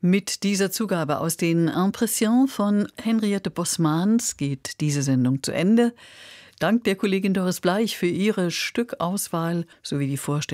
Mit dieser Zugabe aus den Impressions von Henriette Bosmans geht diese Sendung zu Ende. Dank der Kollegin Doris Bleich für ihre Stückauswahl sowie die Vorstellung